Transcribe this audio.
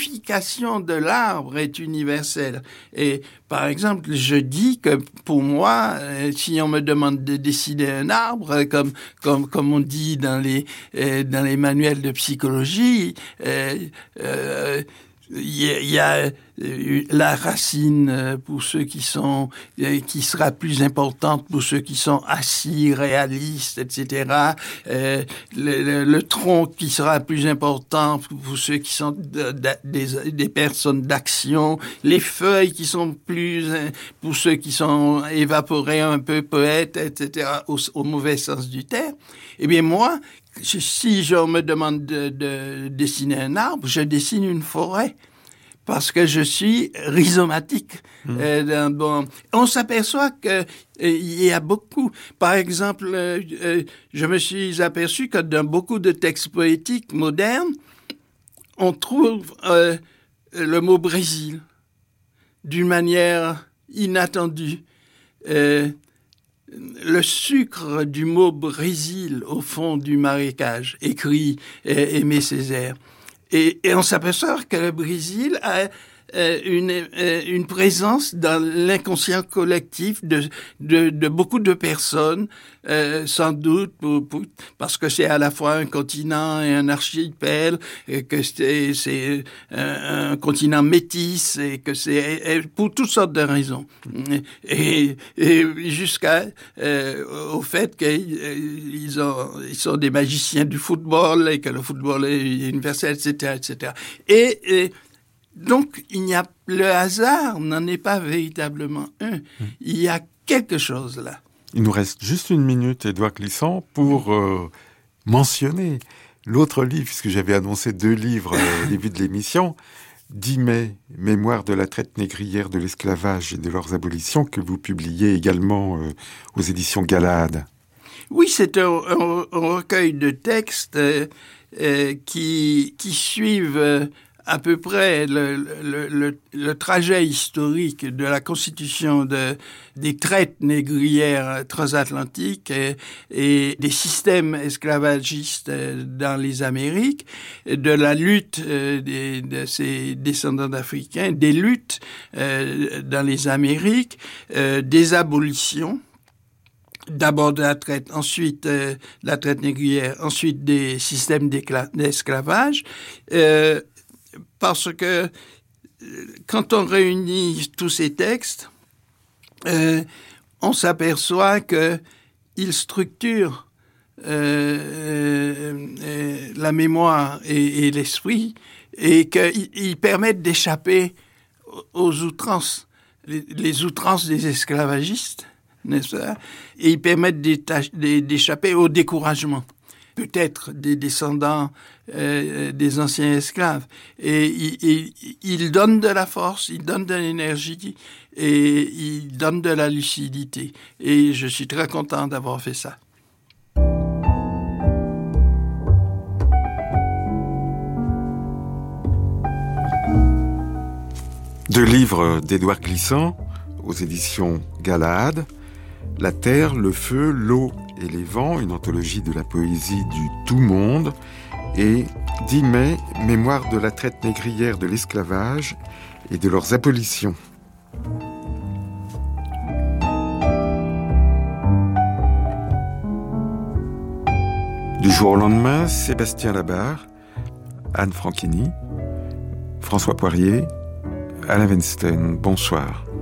signification de l'arbre est universelle. Et par exemple, je dis que pour moi, si on me demande de dessiner un arbre, comme on dit dans les manuels de psychologie, il y a la racine pour ceux qui sera plus importante pour ceux qui sont assis, réalistes, etc. Le tronc qui sera plus important pour ceux qui sont des personnes d'action, les feuilles qui sont plus pour ceux qui sont évaporés, un peu poètes, etc. Au mauvais sens du terme. Eh bien moi, si je me demande de dessiner un arbre, je dessine une forêt. Parce que je suis rhizomatique. On s'aperçoit que il y a beaucoup. Par exemple, je me suis aperçu que dans beaucoup de textes poétiques modernes, on trouve le mot Brésil d'une manière inattendue. Le sucre du mot Brésil au fond du marécage, écrit Aimé Césaire. Et on s'aperçoit que le Brésil a une présence dans l'inconscient collectif de beaucoup de personnes, sans doute parce que c'est à la fois un continent et un archipel, et que c'est un continent métis, et que c'est pour toutes sortes de raisons, et jusqu'à au fait qu'ils sont des magiciens du football et que le football est universel, etc., etc. Et donc, le hasard n'en est pas véritablement un. Il y a quelque chose là. Il nous reste juste une minute, Édouard Glissant, pour mentionner l'autre livre, puisque j'avais annoncé 2 livres au début de l'émission. 10 mai, Mémoire de la traite négrière de l'esclavage et de leurs abolitions, que vous publiez également aux éditions Galahad. Oui, c'est un recueil de textes qui suivent à peu près le trajet historique de la constitution des traites négrières transatlantiques et des systèmes esclavagistes dans les Amériques, de la lutte de ces descendants d'Africains, des luttes dans les Amériques, des abolitions, d'abord de la traite, ensuite la traite négrière, ensuite des systèmes d'esclavage, parce que quand on réunit tous ces textes, on s'aperçoit qu'ils structurent la mémoire et l'esprit, et qu'ils permettent d'échapper aux outrances, les outrances des esclavagistes, n'est-ce pas? Et ils permettent d'échapper au découragement. Peut-être des descendants des anciens esclaves. Et il donne de la force, il donne de l'énergie et il donne de la lucidité. Et je suis très content d'avoir fait ça. Deux livres d'Édouard Glissant aux éditions Galahad. La terre, le feu, l'eau et les vents, une anthologie de la poésie du tout monde, et 10 mai, mémoire de la traite négrière de l'esclavage et de leurs abolitions. Du jour au lendemain, Sébastien Labarre, Anne Franchini, François Poirier, Alain Weinstein. Bonsoir.